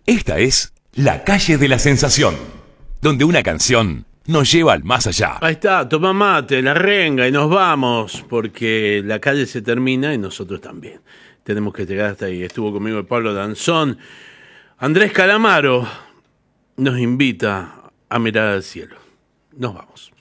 Esta es La Calle de la Sensación, donde una canción nos lleva al más allá. Ahí está, toma mate, la renga y nos vamos, porque la calle se termina y nosotros también. Tenemos que llegar hasta ahí. Estuvo conmigo el Pablo Danzón. Andrés Calamaro nos invita a mirar al cielo. Nos vamos.